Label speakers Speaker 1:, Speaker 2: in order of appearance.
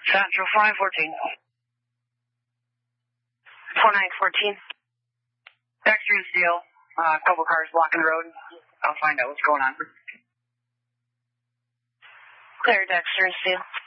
Speaker 1: Central 4914.
Speaker 2: 4914.
Speaker 1: Dexter and Steel. A couple cars blocking the road. I'll find out what's going on.
Speaker 2: Clear, Dexter and Steel.